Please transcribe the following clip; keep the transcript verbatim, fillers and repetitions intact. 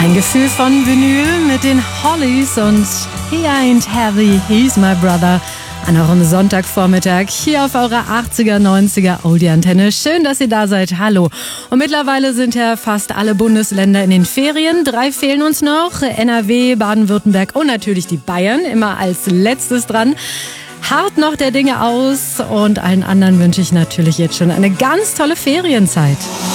Ein Gefühl von Vinyl mit den Hollies und He Ain't Heavy, He's My Brother. An eurem Sonntagvormittag hier auf eurer achtziger, neunziger Oldie-Antenne. Schön, dass ihr da seid. Hallo. Und mittlerweile sind ja fast alle Bundesländer in den Ferien. Drei fehlen uns noch. N R W, Baden-Württemberg und natürlich die Bayern. Immer als letztes dran. Hart noch der Dinge aus und allen anderen wünsche ich natürlich jetzt schon eine ganz tolle Ferienzeit.